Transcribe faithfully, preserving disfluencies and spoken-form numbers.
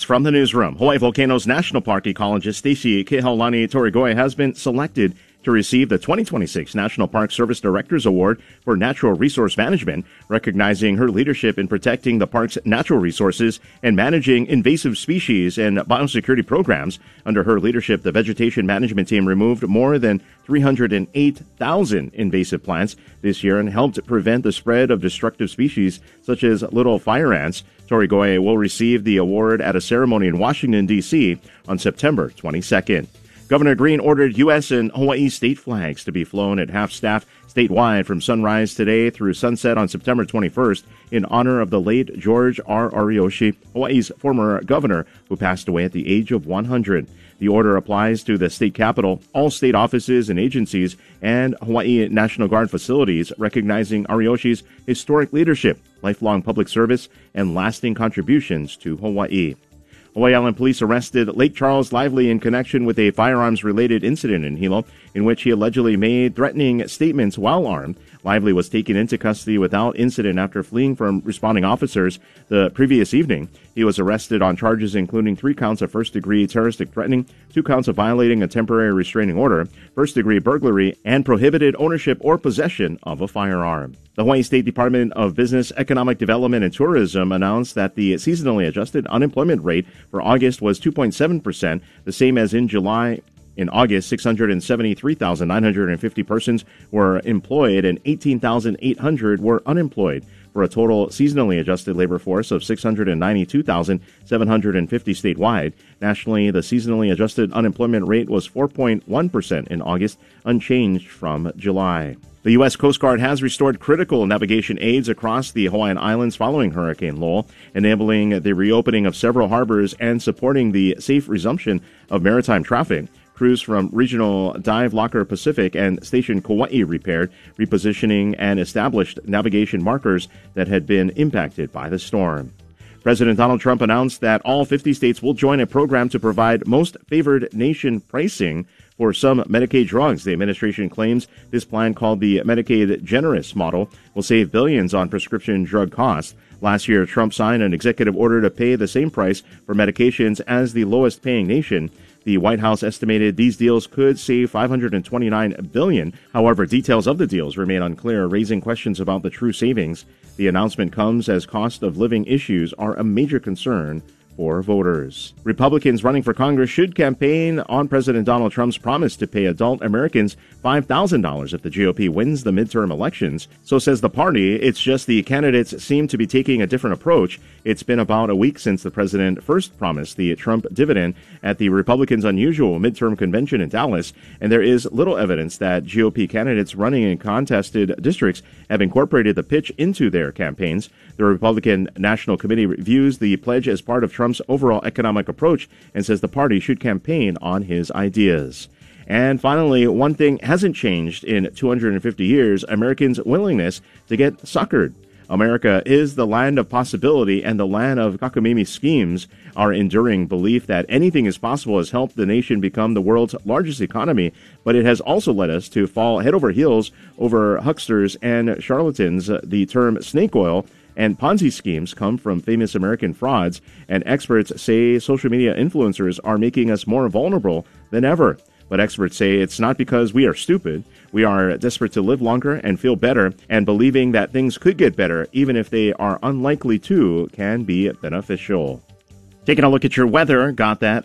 from the newsroom. Hawaii Volcanoes National Park ecologist Stacy Kehaulani Torigoe has been selected to receive the twenty twenty-six National Park Service Directors Award for Natural Resource Management, recognizing her leadership in protecting the park's natural resources and managing invasive species and biosecurity programs. Under her leadership, the vegetation management team removed more than three hundred eight thousand invasive plants this year and helped prevent the spread of destructive species such as little fire ants. Torigoe will receive the award at a ceremony in Washington, D C on September twenty-second. Governor Green ordered U S and Hawaii state flags to be flown at half-staff statewide from sunrise today through sunset on September twenty-first in honor of the late George R. Ariyoshi, Hawaii's former governor, who passed away at the age of one hundred. The order applies to the state capitol, all state offices and agencies, and Hawaii National Guard facilities, recognizing Ariyoshi's historic leadership, lifelong public service, and lasting contributions to Hawaii. Hawaii Island Police arrested Lake Charles Lively in connection with a firearms-related incident in Hilo, in which he allegedly made threatening statements while armed. Lively was taken into custody without incident after fleeing from responding officers the previous evening. He was arrested on charges including three counts of first-degree terroristic threatening, two counts of violating a temporary restraining order, first-degree burglary, and prohibited ownership or possession of a firearm. The Hawaii State Department of Business, Economic Development, and Tourism announced that the seasonally adjusted unemployment rate for August was two point seven percent, the same as in July. In August, six hundred seventy-three thousand nine hundred fifty persons were employed and eighteen thousand eight hundred were unemployed, for a total seasonally adjusted labor force of six hundred ninety-two thousand seven hundred fifty statewide. Nationally, the seasonally adjusted unemployment rate was four point one percent in August, unchanged from July. The U S Coast Guard has restored critical navigation aids across the Hawaiian Islands following Hurricane Lowell, enabling the reopening of several harbors and supporting the safe resumption of maritime traffic. Crews from Regional Dive Locker Pacific and Station Kauai repaired, repositioning, and established navigation markers that had been impacted by the storm. President Donald Trump announced that all fifty states will join a program to provide most favored nation pricing for some Medicaid drugs. The administration claims this plan, called the Medicaid Generous Model, will save billions on prescription drug costs. Last year, Trump signed an executive order to pay the same price for medications as the lowest paying nation. The White House estimated these deals could save five hundred twenty-nine billion dollars. However, details of the deals remain unclear, raising questions about the true savings. The announcement comes as cost of living issues are a major concern for voters. Republicans running for Congress should campaign on President Donald Trump's promise to pay adult Americans five thousand dollars if the G O P wins the midterm elections. So says the party. It's just the candidates seem to be taking a different approach. It's been about a week since the president first promised the Trump dividend at the Republicans' unusual midterm convention in Dallas, and there is little evidence that G O P candidates running in contested districts have incorporated the pitch into their campaigns. The Republican National Committee reviews the pledge as part of Trump's overall economic approach and says the party should campaign on his ideas. And finally, one thing hasn't changed in two hundred fifty years: Americans' willingness to get suckered. America is the land of possibility and the land of cockamamie schemes. Our enduring belief that anything is possible has helped the nation become the world's largest economy, but it has also led us to fall head over heels over hucksters and charlatans. The term snake oil and Ponzi schemes come from famous American frauds, and experts say social media influencers are making us more vulnerable than ever. But experts say it's not because we are stupid. We are desperate to live longer and feel better, and believing that things could get better, even if they are unlikely to, can be beneficial. Taking a look at your weather, got that